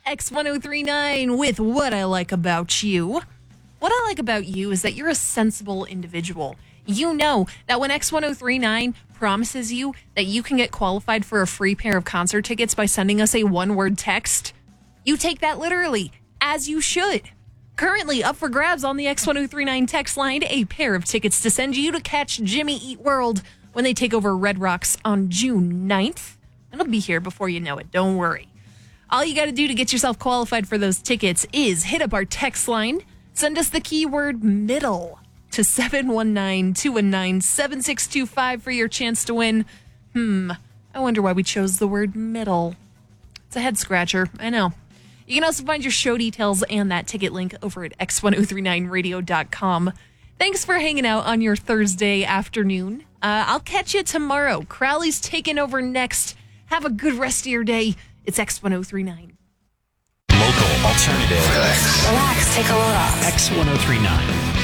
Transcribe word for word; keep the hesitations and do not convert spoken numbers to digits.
X ten thirty-nine with What I Like About You. What I like about you is that you're a sensible individual. You know that when X ten thirty-nine promises you that you can get qualified for a free pair of concert tickets by sending us a one-word text, you take that literally, as you should. Currently up for grabs on the X ten thirty-nine text line, a pair of tickets to send you to catch Jimmy Eat World when they take over Red Rocks on June ninth. It'll be here before you know it, don't worry. All you got to do to get yourself qualified for those tickets is hit up our text line, send us the keyword middle to seven one nine, two one nine, seven six two five for your chance to win. Hmm, I wonder why we chose the word middle. It's a head scratcher, I know. You can also find your show details and that ticket link over at x ten thirty-nine radio dot com. Thanks for hanging out on your Thursday afternoon. Uh, I'll catch you tomorrow. Crowley's taking over next. Have a good rest of your day. It's X ten thirty-nine. Local alternative. Relax. Relax, take a load off. X ten thirty-nine.